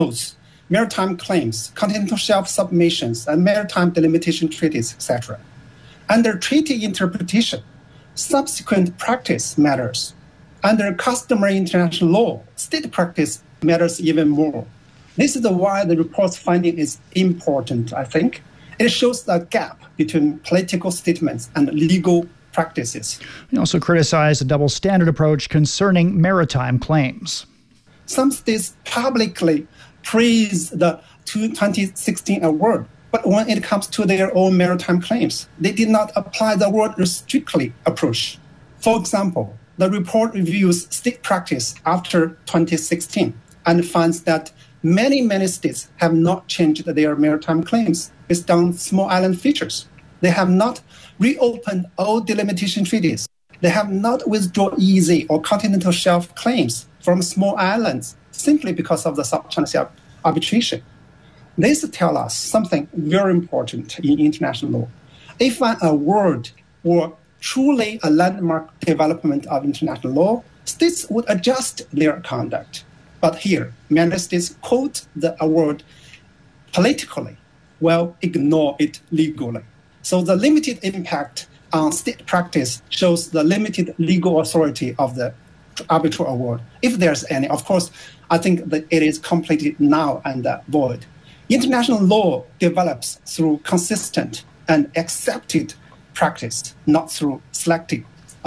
maritime claims, continental shelf submissions, and maritime delimitation treaties, etc. Under treaty interpretation, subsequent practice matters. Under customary international law, state practice matters even more. This is why the report's finding is important, I think. It shows the gap between political statements and legal practices. He also criticized a double standard approach concerning maritime claims. Some states publicly praise the 2016 award, but when it comes to their own maritime claims, they did not apply the word strictly approach. For example, the report reviews state practice after 2016 and finds that many states have not changed their maritime claims based on small island features. They have not reopened all delimitation treaties. They have not withdrawn EEZ or continental shelf claims from small islands simply because of the South China Sea arbitration. This tells us something very important in international law. If an award were truly a landmark development of international law, states would adjust their conduct. But here, many states quote the award politically while ignore it legally. So the limited impact on state practice shows the limited legal authority of the arbitral award. If there's any, of course, I think that it is completely null and void. International law develops through consistent and accepted practice, not through selective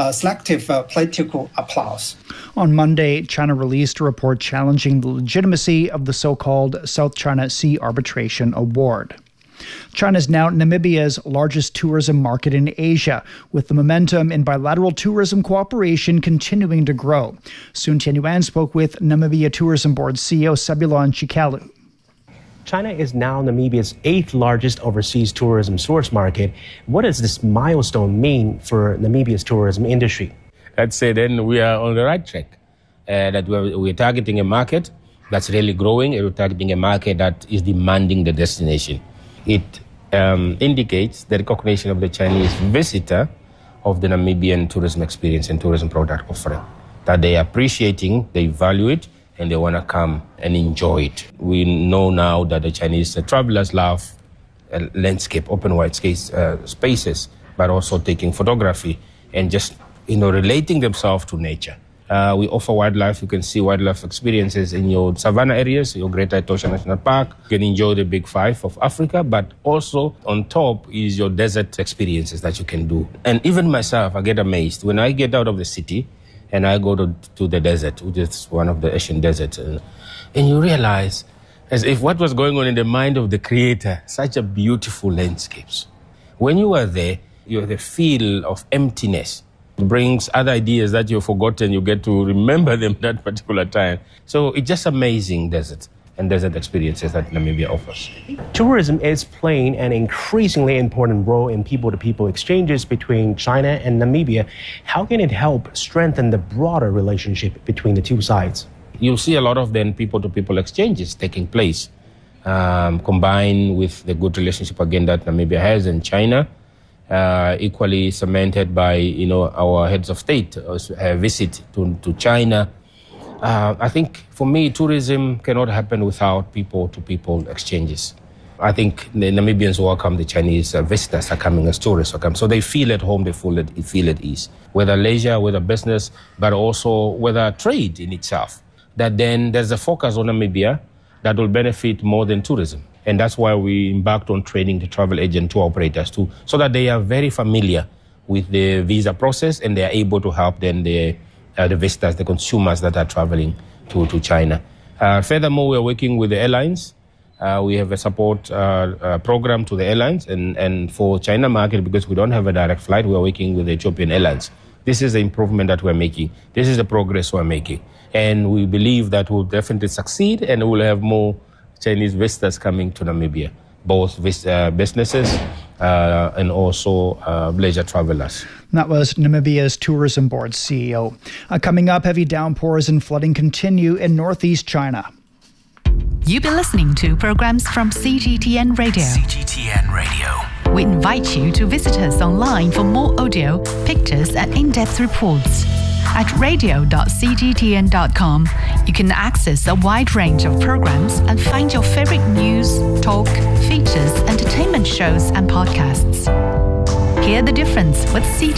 political applause. On Monday, China released a report challenging the legitimacy of the so-called South China Sea Arbitration Award. China is now Namibia's largest tourism market in Asia, with the momentum in bilateral tourism cooperation continuing to grow. Sun Tianyuan spoke with Namibia Tourism Board CEO Sebulon Chikalu. China is now Namibia's 8th largest overseas tourism source market. What does this milestone mean for Namibia's tourism industry? I'd say then we are on the right track, that we're targeting a market that's really growing, and we're targeting a market that is demanding the destination. It indicates the recognition of the Chinese visitor of the Namibian tourism experience and tourism product offering, that they are appreciating, they value it, and they want to come and enjoy it. We know now that the Chinese travelers love landscape, open wide spaces, but also taking photography and just relating themselves to nature. We offer wildlife. You can see wildlife experiences in your savanna areas, your Greater Etosha National Park. You can enjoy the Big Five of Africa, but also on top is your desert experiences that you can do. And even myself, I get amazed when I get out of the city and I go to the desert, which is one of the Asian deserts, and you realize as if what was going on in the mind of the creator, such a beautiful landscapes. When you are there, you have the feel of emptiness. It brings other ideas that you've forgotten. You get to remember them that particular time. So it's just amazing desert and desert experiences that Namibia offers. Tourism is playing an increasingly important role in people-to-people exchanges between China and Namibia. How can it help strengthen the broader relationship between the two sides? You'll see a lot of then people-to-people exchanges taking place, combined with the good relationship again that Namibia has in China. Equally cemented by our heads of state visit to China. I think for me, tourism cannot happen without people-to-people exchanges. I think the Namibians welcome the Chinese visitors are coming as tourists, so they feel at home, they feel at ease. Whether leisure, whether business, but also whether trade in itself. That then there's a focus on Namibia that will benefit more than tourism. And that's why we embarked on training the travel agent tour operators too, so that they are very familiar with the visa process and they are able to help then the visitors, the consumers that are traveling to China. Furthermore, we are working with the airlines. We have a support program to the airlines and for China market, because we don't have a direct flight, we are working with the Ethiopian Airlines. This is the improvement that we're making. This is the progress we're making. And we believe that we'll definitely succeed and we'll have more Chinese visitors coming to Namibia, both businesses and also leisure travelers. That was Namibia's Tourism Board CEO. Coming up, heavy downpours and flooding continue in northeast China. You've been listening to programs from CGTN Radio. CGTN Radio. We invite you to visit us online for more audio, pictures, and in-depth reports. At radio.cgtn.com, you can access a wide range of programs and find your favorite news, talk, features, entertainment shows, and podcasts. Hear the difference with CGTN.